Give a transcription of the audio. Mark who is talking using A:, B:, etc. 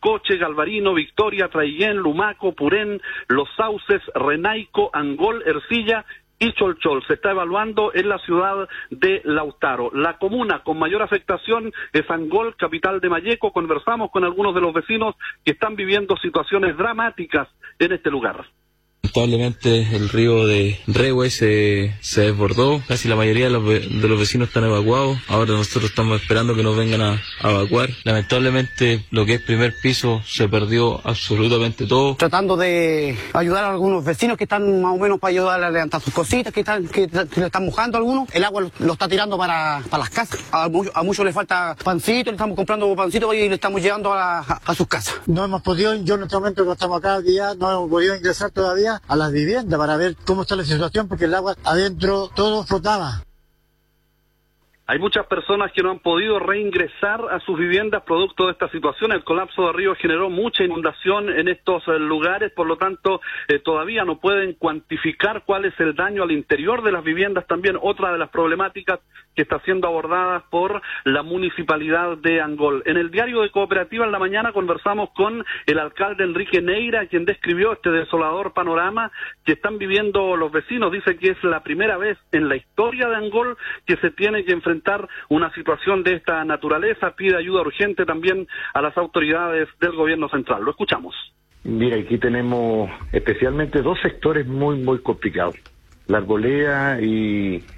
A: Huaycoche, Galvarino, Victoria, Traillén, Lumaco, Purén, Los Sauces, Renaico, Angol, Ercilla y Cholchol. Se está evaluando en la ciudad de Lautaro. La comuna con mayor afectación es Angol, capital de Malleco. Conversamos con algunos de los vecinos que están viviendo situaciones dramáticas en este lugar.
B: Lamentablemente el río de Rehue se desbordó, casi la mayoría de los vecinos están evacuados. Ahora nosotros estamos esperando que nos vengan a evacuar. Lamentablemente lo que es primer piso se perdió absolutamente todo.
C: Tratando de ayudar a algunos vecinos que están más o menos para ayudar a levantar sus cositas, que le están mojando a algunos. El agua lo está tirando para las casas. A muchos les falta pancito, le estamos comprando pancito y le estamos llevando a sus casas.
D: No hemos podido, yo en este momento que estamos acá día, no hemos podido ingresar todavía a las viviendas para ver cómo está la situación, porque el agua adentro todo flotaba.
A: Hay muchas personas que no han podido reingresar a sus viviendas producto de esta situación. El colapso de río generó mucha inundación en estos lugares, por lo tanto todavía no pueden cuantificar cuál es el daño al interior de las viviendas. También otra de las problemáticas que está siendo abordada por la municipalidad de Angol. En el diario de Cooperativa en la mañana conversamos con el alcalde Enrique Neira, quien describió este desolador panorama que están viviendo los vecinos. Dice que es la primera vez en la historia de Angol que se tiene que enfrentar una situación de esta naturaleza. Pide ayuda urgente también a las autoridades del gobierno central. Lo escuchamos.
E: Mira, aquí tenemos especialmente dos sectores muy complicados. La Arboleda y